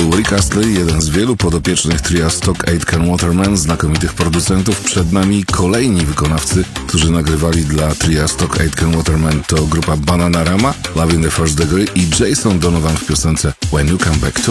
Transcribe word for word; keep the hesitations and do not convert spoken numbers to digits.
był Rick Astley, jeden z wielu podopiecznych tria Stock Aitken Waterman, znakomitych producentów. Przed nami kolejni wykonawcy, którzy nagrywali dla tria Stock Aitken Waterman. To grupa Bananarama, Love in the First Degree i Jason Donovan w piosence When You Come Back to